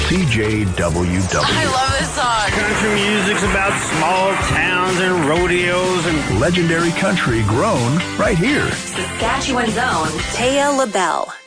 CJWW. I love this song. Country music's about small towns and rodeos and legendary country grown right here. Saskatchewan's own Taya LaBelle.